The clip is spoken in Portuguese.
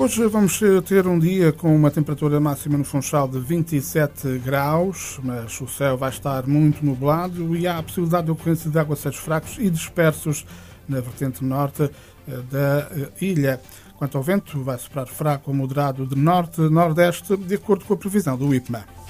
Hoje vamos ter um dia com uma temperatura máxima no Funchal de 27 graus, mas o céu vai estar muito nublado e há a possibilidade de ocorrência de aguaceiros fracos e dispersos na vertente norte da ilha. Quanto ao vento, vai soprar fraco ou moderado de norte-nordeste, de acordo com a previsão do IPMA.